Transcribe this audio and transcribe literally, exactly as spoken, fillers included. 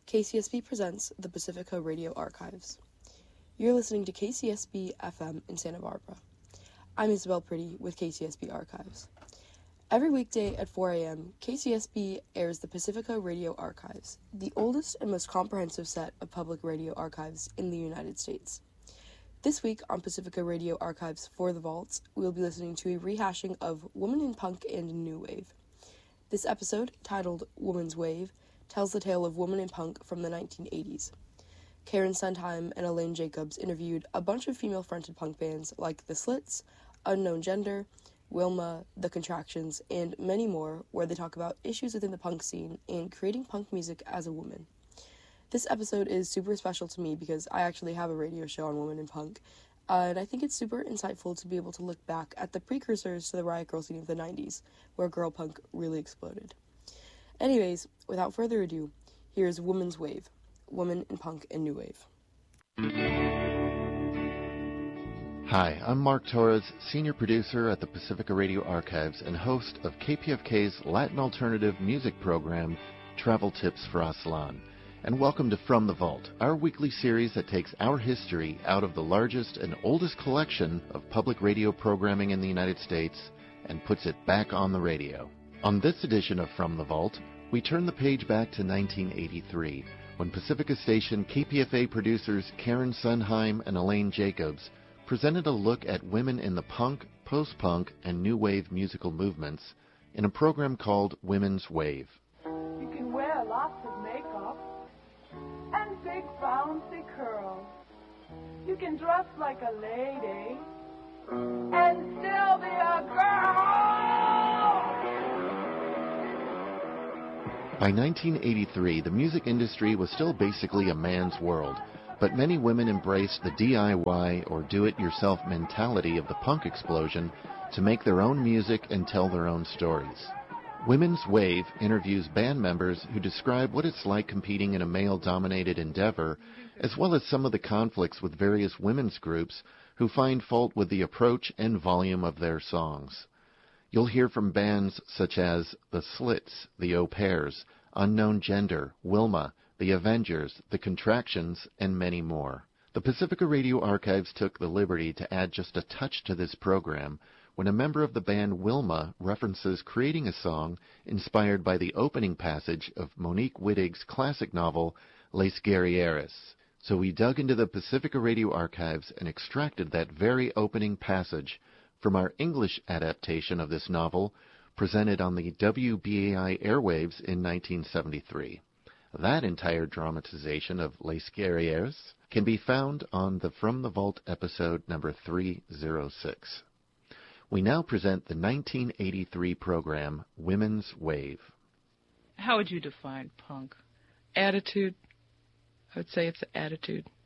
K C S B presents the Pacifica Radio Archives. You're listening to K C S B F M in Santa Barbara. I'm Isabel Pretty with K C S B Archives. Every weekday at four a.m., K C S B airs the Pacifica Radio Archives, the oldest and most comprehensive set of public radio archives in the United States. This week on Pacifica Radio Archives for the Vaults, we will be listening to a rehashing of Woman in Punk and New Wave. This episode, titled Woman's Wave, tells the tale of woman in punk from the nineteen eighties. Karen Sondheim and Elaine Jacobs interviewed a bunch of female-fronted punk bands like The Slits, Unknown Gender, Wilma, The Contractions, and many more, where they talk about issues within the punk scene and creating punk music as a woman. This episode is super special to me because I actually have a radio show on women in punk, uh, and I think it's super insightful to be able to look back at the precursors to the riot girl scene of the nineties, where girl punk really exploded. Anyways, without further ado, here's Woman's Wave, Woman in Punk and New Wave. Hi, I'm Mark Torres, senior producer at the Pacifica Radio Archives and host of K P F K's Latin alternative music program, Travel Tips for Aztlán. And welcome to From the Vault, our weekly series that takes our history out of the largest and oldest collection of public radio programming in the United States and puts it back on the radio. On this edition of From the Vault, we turn the page back to nineteen eighty-three, when Pacifica Station K P F A producers Karen Sondheim and Elaine Jacobs presented a look at women in the punk, post-punk, and new wave musical movements in a program called Women's Wave. You can wear lots of makeup and big bouncy curls. You can dress like a lady and still be a girl. By nineteen eighty-three, the music industry was still basically a man's world, but many women embraced the D I Y or do-it-yourself mentality of the punk explosion to make their own music and tell their own stories. Women's Wave interviews band members who describe what it's like competing in a male-dominated endeavor, as well as some of the conflicts with various women's groups who find fault with the approach and volume of their songs. You'll hear from bands such as The Slits, The Au Pairs, Unknown Gender, Wilma, The Avengers, The Contractions, and many more. The Pacifica Radio Archives took the liberty to add just a touch to this program when a member of the band Wilma references creating a song inspired by the opening passage of Monique Wittig's classic novel, Les Guerrieres. So we dug into the Pacifica Radio Archives and extracted that very opening passage from our English adaptation of this novel, presented on the W B A I airwaves in nineteen seventy-three. That entire dramatization of Les Guerrieres can be found on the From the Vault episode number three oh six. We now present the nineteen eighty-three program, Women's Wave. How would you define punk? Attitude? I would say it's attitude.